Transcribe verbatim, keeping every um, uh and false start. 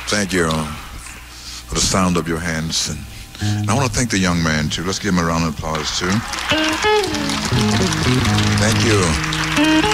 Thank you uh, for the sound of your hands. And, and I want to thank the young man, too. Let's give him a round of applause, too. Thank you.